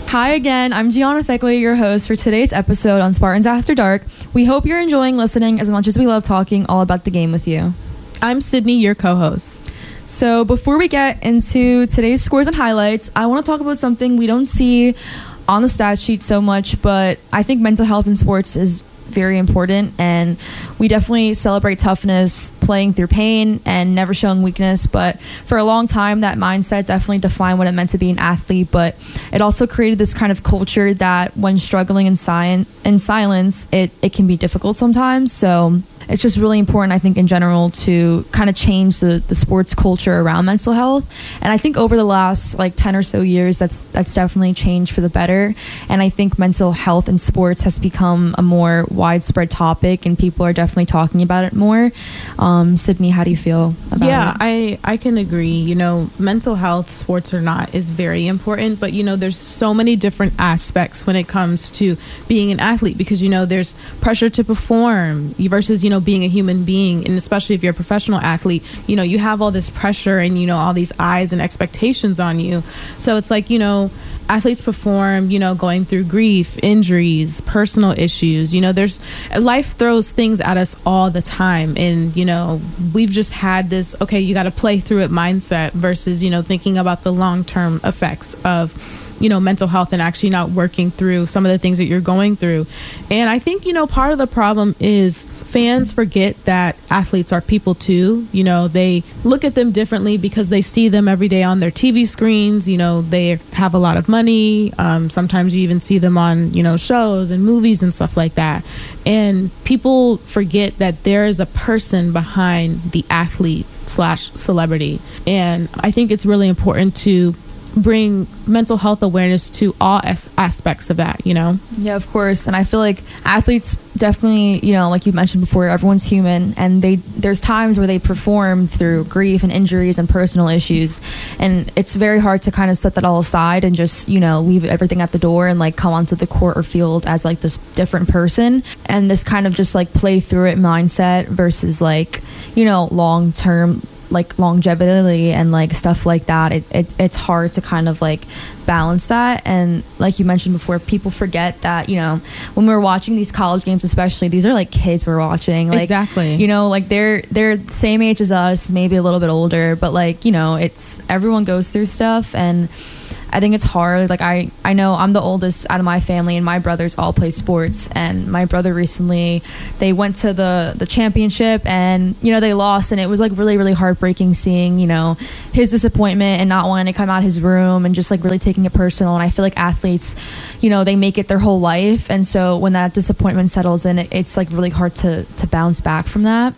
Hi again, I'm Gianna Theckley, your host for today's episode on Spartans After Dark. We hope you're enjoying listening as much as we love talking all about the game with you. I'm Sydney, your co-host. So before we get into today's scores and highlights, I want to talk about something we don't see on the stat sheet so much, but I think mental health in sports is very important, and we definitely celebrate toughness, playing through pain, and never showing weakness. But for a long time, that mindset definitely defined what it meant to be an athlete. But it also created this kind of culture that when struggling in silence, it can be difficult sometimes. So it's just really important, I think, in general, to kind of change the sports culture around mental health. And I think over the last 10 or so years, that's definitely changed for the better. And I think mental health in sports has become a more widespread topic, and people are definitely talking about it more. Sydney, how do you feel about it? Yeah, I can agree. Mental health, sports or not, is very important. But, there's so many different aspects when it comes to being an athlete, because, there's pressure to perform versus, being a human being. And especially if you're a professional athlete, you have all this pressure and, all these eyes and expectations on you. So it's like, athletes perform, going through grief, injuries, personal issues. There's life throws things at us all the time. And, we've just had this, okay, you got to play through it mindset versus, thinking about the long-term effects of, mental health and actually not working through some of the things that you're going through. And I think, part of the problem is fans forget that athletes are people too. They look at them differently because they see them every day on their TV screens. They have a lot of money. Sometimes you even see them on, shows and movies and stuff like that. And people forget that there is a person behind the athlete/celebrity. And I think it's really important to bring mental health awareness to all aspects of that, Yeah, of course. And I feel like athletes definitely, like you mentioned before, everyone's human, and there's times where they perform through grief and injuries and personal issues, and it's very hard to kind of set that all aside and just, leave everything at the door and come onto the court or field as this different person, and this kind of just play through it mindset versus long term longevity and stuff like that. It's hard to kind of balance that. And like you mentioned before, people forget that when we're watching these college games, especially, these are kids we're watching, exactly, they're the same age as us, maybe a little bit older, but it's everyone goes through stuff. And I think it's hard. I know I'm the oldest out of my family, and my brothers all play sports. And my brother recently, they went to the championship, and they lost, and it was really, really heartbreaking seeing his disappointment and not wanting to come out of his room and just really taking it personal. And I feel like athletes, they make it their whole life, and so when that disappointment settles in, it's really hard to bounce back from that.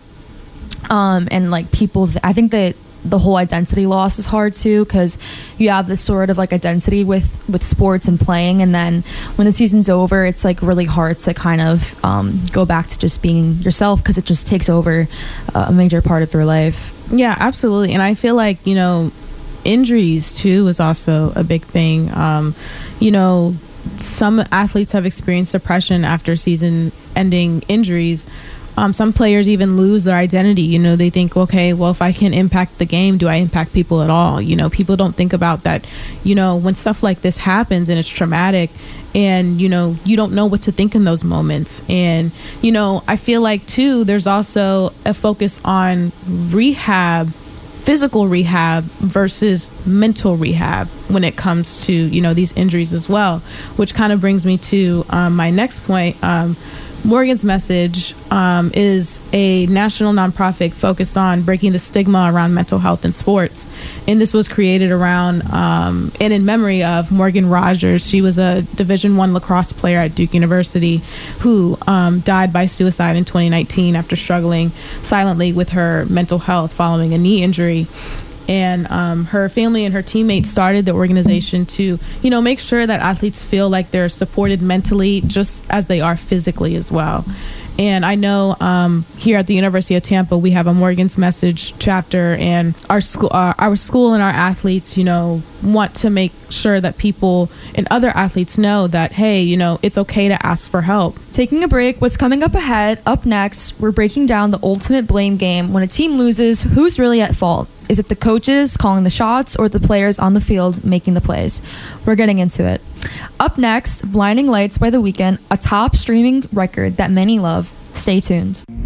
And people, I think that the whole identity loss is hard too, because you have this sort of identity with sports and playing, and then when the season's over, it's really hard to kind of go back to just being yourself, because it just takes over a major part of your life. Yeah, absolutely. And I feel like injuries too is also a big thing. Some athletes have experienced depression after season ending injuries. Some players even lose their identity. They think, okay, well, if I can impact the game, do I impact people at all? People don't think about that, when stuff like this happens and it's traumatic, and, you don't know what to think in those moments. And, I feel like, too, there's also a focus on physical rehab versus mental rehab when it comes to, these injuries as well, which kind of brings me to my next point. Morgan's Message is a national nonprofit focused on breaking the stigma around mental health in sports. And this was created around and in memory of Morgan Rogers. She was a Division I lacrosse player at Duke University who died by suicide in 2019 after struggling silently with her mental health following a knee injury. And her family and her teammates started the organization to, make sure that athletes feel like they're supported mentally just as they are physically as well. And I know here at the University of Tampa, we have a Morgan's Message chapter, and our school and our athletes, want to make sure that people and other athletes know that, hey, it's okay to ask for help. Taking a break, what's coming up ahead? Up next, we're breaking down the ultimate blame game. When a team loses, who's really at fault? Is it the coaches calling the shots or the players on the field making the plays? We're getting into it. Up next, Blinding Lights by The Weeknd, a top streaming record that many love. Stay tuned.